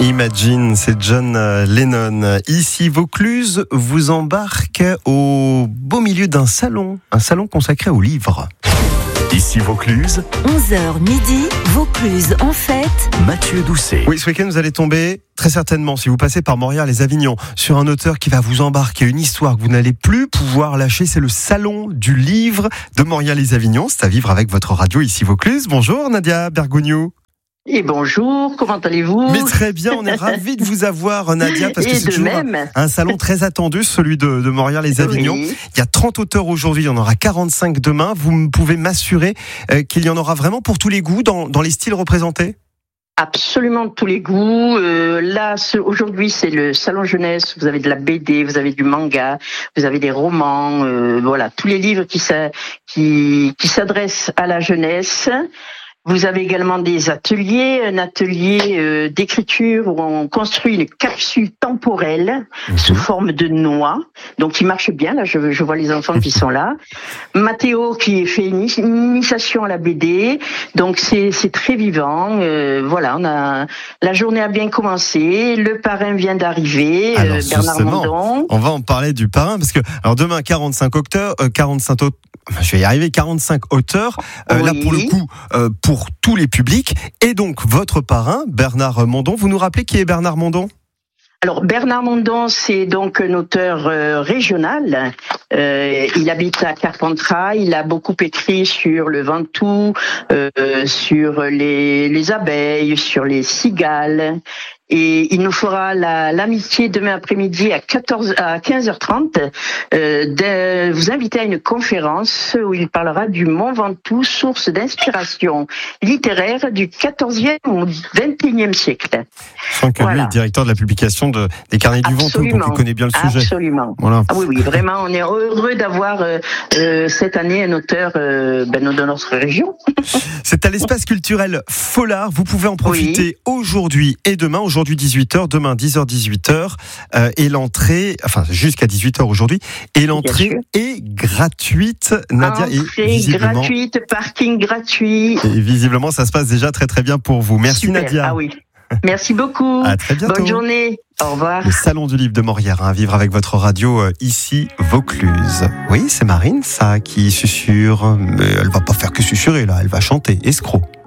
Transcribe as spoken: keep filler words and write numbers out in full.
Imagine, c'est John Lennon. Ici, Vaucluse vous embarque au beau milieu d'un salon, un salon consacré aux livres. Ici Vaucluse, onze heures midi, Vaucluse en fête. Mathieu Doucet. Oui, ce week-end, vous allez tomber, très certainement, si vous passez par Montréal-les-Avignon, sur un auteur qui va vous embarquer, une histoire que vous n'allez plus pouvoir lâcher. C'est le salon du livre de Montréal-les-Avignon. C'est à vivre avec votre radio Ici Vaucluse. Bonjour Nadia Bergogneau. Et bonjour, comment allez-vous? Mais très bien, on est ravis de vous avoir Nadia, parce que Et c'est de toujours même. un, un salon très attendu, celui de, de Montréal-les-Avignon. Oui. Il y a trente auteurs aujourd'hui, il y en aura quarante-cinq demain. Vous pouvez m'assurer euh, qu'il y en aura vraiment pour tous les goûts, dans, dans les styles représentés? Absolument de tous les goûts. Euh, là, ce, aujourd'hui, c'est le salon jeunesse. Vous avez de la B D, vous avez du manga, vous avez des romans, euh, voilà, tous les livres qui, s'a, qui, qui s'adressent à la jeunesse. Vous avez également des ateliers, un atelier euh, d'écriture où on construit une capsule temporelle mmh. sous forme de noix, donc qui marche bien. Là, je, je vois les enfants qui sont là. Mathéo qui fait une initiation à la B D, donc c'est, c'est très vivant. Euh, voilà, on a la journée a bien commencé. Le parrain vient d'arriver, alors, euh, Bernard Mondon. On va en parler du parrain parce que alors demain quarante-cinq auteurs, euh, quarante-cinq auteurs. Je vais y arriver, quarante-cinq auteurs, euh, oui. là pour le coup, euh, pour tous les publics. Et donc, votre parrain, Bernard Mondon, vous nous rappelez qui est Bernard Mondon ? Alors, Bernard Mondon, c'est donc un auteur euh, régional. Euh, il habite à Carpentras, il a beaucoup écrit sur le Ventoux, euh, sur les, les abeilles, sur les cigales. Et il nous fera la, l'amitié demain après-midi à quatorze, à quinze heures trente euh, de vous inviter à une conférence où il parlera du Mont Ventoux, source d'inspiration littéraire du quatorzième au vingt et unième siècle. Je sens que voilà. Lui est directeur de la publication de, des Carnets du Ventoux, donc il connaît bien le sujet. Absolument. Voilà. Ah oui, oui, vraiment, on est heureux d'avoir euh, euh, cette année un auteur euh, ben, de notre région. C'est à l'espace culturel Follard. Vous pouvez en profiter oui. aujourd'hui et demain. Aujourd'hui, Aujourd'hui dix-huit heures, demain dix heures dix-huit heures euh, et l'entrée, enfin jusqu'à dix-huit heures aujourd'hui, et l'entrée est gratuite. Nadia, entrée et gratuite, parking gratuit. Et visiblement, ça se passe déjà très très bien pour vous. Merci Super. Nadia. Ah oui. Merci beaucoup. À très bientôt. Bonne journée. Au revoir. Le salon du livre de Montréal, à vivre avec votre radio euh, ici Vaucluse. Oui, c'est Marine ça qui susurre, mais elle va pas faire que susurrer là, elle va chanter. Escroc.